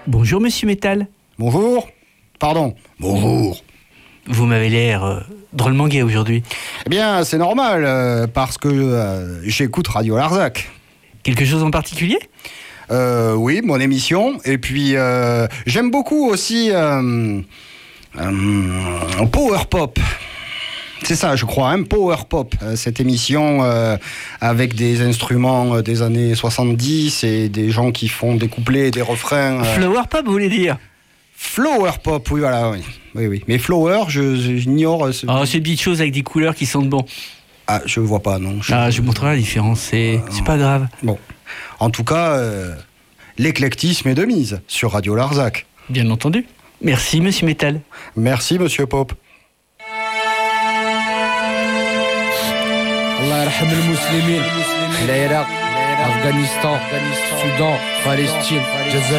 Bonjour Monsieur Métal. Bonjour. Pardon. Bonjour. Vous m'avez l'air drôlement gai aujourd'hui. Eh bien, c'est normal, parce que j'écoute Radio Larzac. Quelque chose en particulier ? Oui, mon émission. Et puis, j'aime beaucoup aussi Power Pop. C'est ça, je crois, Power Pop, cette émission avec des instruments des années 70 et des gens qui font des couplets et des refrains. Flower Pop, vous voulez dire ? Flower Pop, oui, voilà, oui. Oui. Mais Flower, j'ignore. C'est une petite chose avec des couleurs qui sentent bon. Ah, je vois pas, non. Je vous montrerai la différence, c'est pas grave. Bon, en tout cas, l'éclectisme est de mise sur Radio Larzac. Bien entendu. Merci, Monsieur Métal. Merci, Monsieur Pop. الله يرحم المسلمين العراق أفغانستان السودان فلسطين الجزائر